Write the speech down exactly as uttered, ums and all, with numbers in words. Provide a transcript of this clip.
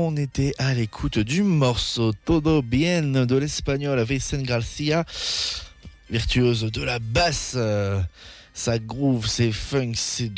on était à l'écoute du morceau Todo Bien de l'espagnol Vicente Garcia, virtuose de la basse. Ça groove, c'est funk, c'est